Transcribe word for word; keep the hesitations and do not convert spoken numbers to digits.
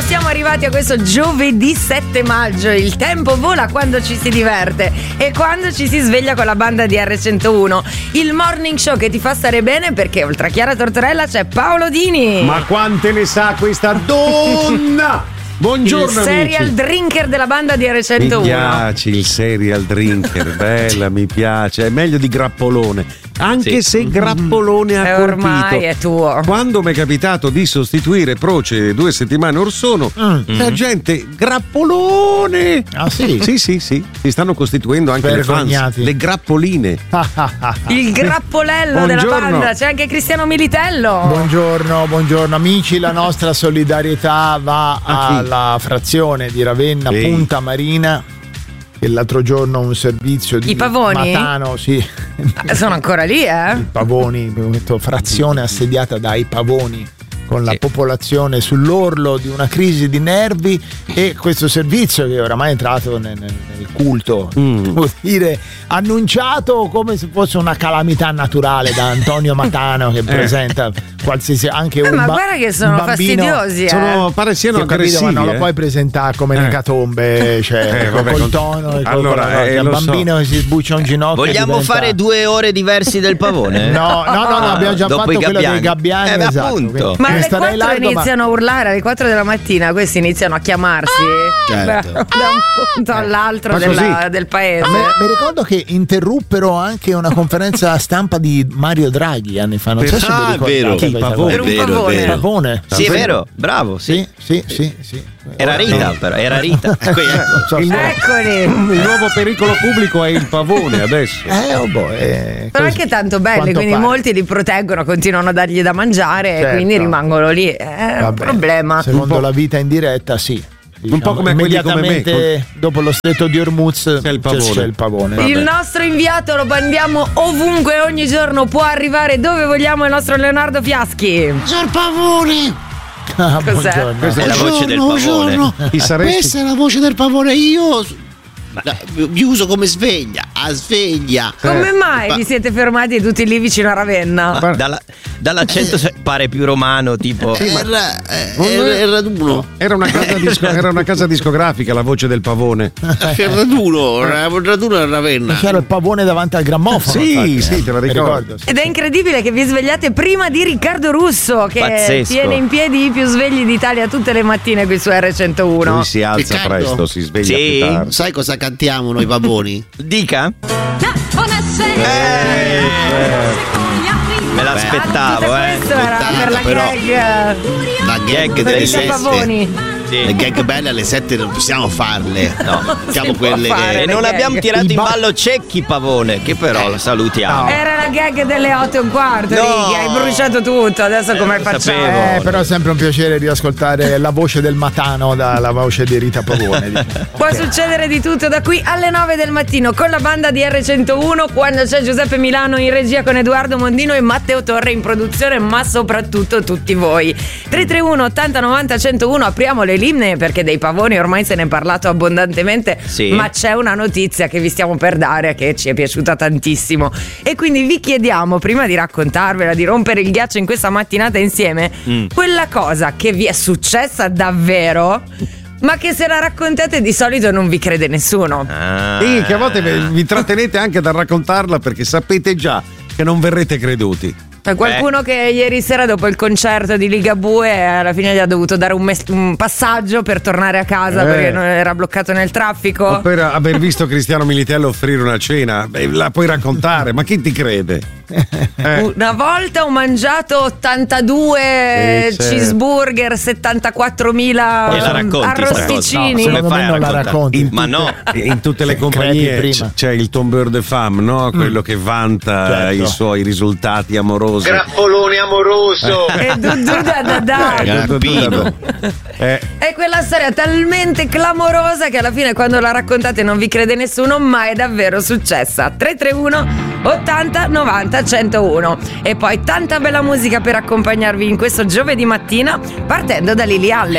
siamo arrivati a questo giovedì sette maggio. Il tempo vola quando ci si diverte e quando ci si sveglia con la banda di erre centouno. Il morning show che ti fa stare bene, perché oltre a Chiara Tortorella c'è Paolo Dini. Ma quante ne sa questa donna? Buongiorno, il serial amici. Drinker della banda di erre centouno. Mi piace il serial drinker, bella, mi piace. È meglio di grappolone. Anche sì. se grappolone ha e colpito. Ormai è tuo. Quando mi è capitato di sostituire Proce due settimane or sono, mm. la gente grappolone. Ah sì? Sì, sì, sì. Si stanno costituendo anche le fans, le grappoline. Il grappolello Buongiorno. della banda. C'è anche Cristiano Militello. Buongiorno, buongiorno amici. La nostra solidarietà va alla frazione di Ravenna, sì. Punta Marina. Che l'altro giorno un servizio di I pavoni? Matano, sì. Sono ancora lì, eh? I pavoni, frazione assediata dai pavoni, con la sì. popolazione sull'orlo di una crisi di nervi, e questo servizio che oramai è entrato nel, nel culto, mm. devo dire, annunciato come se fosse una calamità naturale da Antonio Matano, che eh. presenta qualsiasi anche eh, un ma ba- guarda che sono bambino, fastidiosi, eh. sono, pare siano aggressivi, capito, ma non eh. lo puoi presentare come eh. un'ecatombe, cioè eh, vabbè, col con... tono e allora, col eh, il lo bambino so. che si sbuccia un ginocchio. Vogliamo diventa... fare due ore diversi del pavone? No, no, no, no, abbiamo già Dopo fatto i quello gabbiani. dei gabbiani, Eh, esatto. appunto. Ma alle starei quattro largo, iniziano ma... a urlare, alle quattro della mattina questi iniziano a chiamarsi certo. da un punto all'altro Ma della, del paese. Me, mi ricordo che interruppero anche una conferenza stampa di Mario Draghi anni fa. Non so se Ah, vi è vero. ricordate. Chi, Pavone? Era un Vero, pavone. vero. Pavone. Sì, è vero, bravo, sì. Sì, sì, sì, sì. Era Rita, però, era Rita. Ecco, so, il, so. Eccoli. il nuovo pericolo pubblico è il pavone adesso. Eh, oh boh, eh, Sono così. anche tanto belli, Quanto quindi pare. molti li proteggono, continuano a dargli da mangiare, Certo. e quindi rimangono lì. È un Vabbè, problema. Secondo la vita in diretta, sì. Un po' come quelli come me, immediatamente dopo lo stretto di Hormuz c'è il pavone. C'è il pavone. Il nostro inviato lo mandiamo ovunque, ogni giorno può arrivare dove vogliamo, il nostro Leonardo Fiaschi. Signor Pavone! Ah, Cos'è? buongiorno. Questa è la voce del pavone. Buongiorno. Chi saresti? Questa è la voce del pavone. Io la- vi uso come sveglia, a sveglia. Come mai Ma- vi siete fermati tutti lì vicino a Ravenna? Ma dalla- dall'accento se- pare più romano, tipo. Era, eh, era, era raduno. Era una, casa disco- era una casa discografica, la voce del pavone. C'era raduno, era un raduno a Ravenna. C'era il pavone davanti al grammofono. Sì, infatti, sì, eh. te la Mi ricordo. sì. Ed è incredibile che vi svegliate prima di Riccardo Russo, che Pazzesco. tiene in piedi i più svegli d'Italia tutte le mattine qui su erre centouno. Lui si alza Riccardo? presto, si sveglia Sì. più tardi. Sai cosa cantiamo noi pavoni? Dica? Eh, Me l'aspettavo, Tutto eh. questo era per la però- gag. La gag Per delle i sette. pavoni. Sì. Le gag belle alle sette non possiamo farle. No, facciamo si può quelle fare. E che. non le abbiamo gag. tirato I in ba- ballo Cecchi Pavone, che però lo salutiamo. Era la gag delle otto e un quarto, No. Righi, hai bruciato tutto, adesso come lo facciamo? sapevo. Eh, però è sempre un piacere riascoltare la voce del Matano dalla voce di Rita Pavone. diciamo. Può succedere di tutto da qui alle nove del mattino con la banda di erre centouno, quando c'è Giuseppe Milano in regia con Edoardo Mondino e Matteo Torre in produzione, ma soprattutto tutti voi. tre tre uno ottanta novanta centouno, apriamo le linee perché dei pavoni ormai se ne è parlato abbondantemente, Sì. ma c'è una notizia che vi stiamo per dare che ci è piaciuta tantissimo e quindi vi chiediamo, prima di raccontarvela, di rompere il ghiaccio in questa mattinata insieme, Mm. quella cosa che vi è successa davvero, ma che se la raccontate di solito non vi crede nessuno. Ah. Sì, che a volte vi vi trattenete anche da raccontarla perché sapete già che non verrete creduti. C'è qualcuno che ieri sera dopo il concerto di Ligabue alla fine gli ha dovuto dare un, mes- un passaggio per tornare a casa Eh. perché non era bloccato nel traffico. O per aver visto Cristiano Militello offrire una cena, beh, la puoi raccontare, ma chi ti crede? Eh. Una volta ho mangiato ottantadue Sì, certo. cheeseburger, settantaquattromila E la racconti sta cosa? arrosticini. No, Come secondo fai me a non la raccontare? racconti. In Ma tutte- no. in tutte le Crepi compagnie prima. c- c'è il tombeur de femme, no? Quello che vanta Certo. i suoi risultati amorosi. Grappolone amoroso. E du du da da da. Grappino. Eh, È quella storia talmente clamorosa che alla fine quando la raccontate non vi crede nessuno, ma è davvero successa. tre tre uno ottanta novanta centouno. E poi tanta bella musica per accompagnarvi in questo giovedì mattina, partendo da Lily Allen.